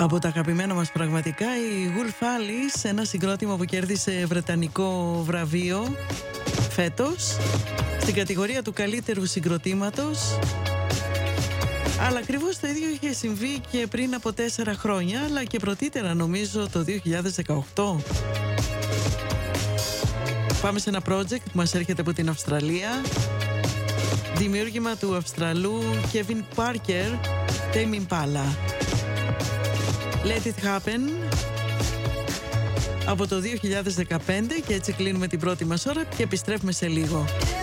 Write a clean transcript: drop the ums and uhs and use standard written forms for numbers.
Από τα αγαπημένα μας πραγματικά, η Wolf Alice, ένα συγκρότημα που κέρδισε βρετανικό βραβείο φέτος στην κατηγορία του καλύτερου συγκροτήματος. Αλλά ακριβώς το ίδιο είχε συμβεί και πριν από 4 χρόνια, αλλά και πρωτήτερα νομίζω το 2018. Πάμε σε ένα project που μας έρχεται από την Αυστραλία, δημιούργημα του Αυστραλού Kevin Parker, Tame Impala. Let It Happen από το 2015, και έτσι κλείνουμε την πρώτη μας ώρα και επιστρέφουμε σε λίγο.